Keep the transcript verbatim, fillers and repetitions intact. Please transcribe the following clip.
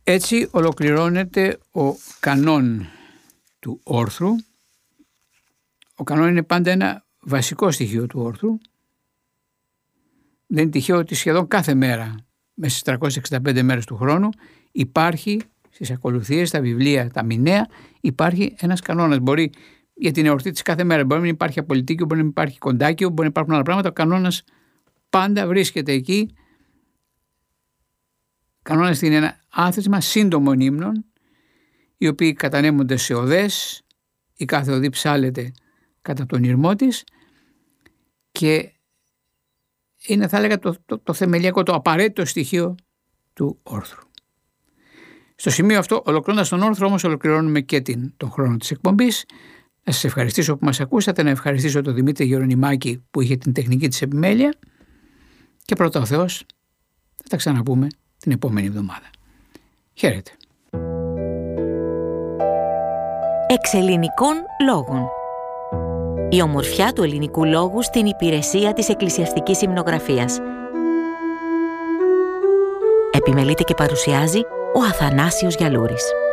Έτσι ολοκληρώνεται ο κανόν του όρθρου. Ο κανόν είναι πάντα ένα βασικό στοιχείο του όρθρου. Δεν είναι τυχαίο ότι σχεδόν κάθε μέρα, μέσα στις τριακόσιες εξήντα πέντε μέρες του χρόνου, υπάρχει στις ακολουθίες, στα βιβλία, τα μηνέα, υπάρχει ένας κανόνας. Μπορεί για την εορτή της κάθε μέρα, μπορεί να μην υπάρχει απολυτίκιο, μπορεί να μην υπάρχει κοντάκιο, μπορεί να υπάρχουν άλλα πράγματα. Ο κανόνας πάντα βρίσκεται εκεί. Κανόνας είναι ένα άθροισμα σύντομων ύμνων, οι οποίοι κατανέμονται σε οδές, η κάθε οδή ψάλλεται κατά τον ηρμό της και είναι, θα έλεγα, το, το, το θεμελιακό, το απαραίτητο στοιχείο του όρθρου. Στο σημείο αυτό, ολοκληρώνοντας τον όρθρο, όμως, ολοκληρώνουμε και την, τον χρόνο της εκπομπής. Να σας ευχαριστήσω που μας ακούσατε, να ευχαριστήσω τον Δημήτρη Γερονιμάκη που είχε την τεχνική της επιμέλεια και πρώτα ο Θεός θα τα ξαναπούμε την επόμενη εβδομάδα. Χαίρετε. Εξελληνικών λόγων. Η ομορφιά του ελληνικού λόγου στην υπηρεσία της εκκλησιαστικής υμνογραφίας. Επιμελείται και παρουσιάζει ο Αθανάσιος Γιαλούρης.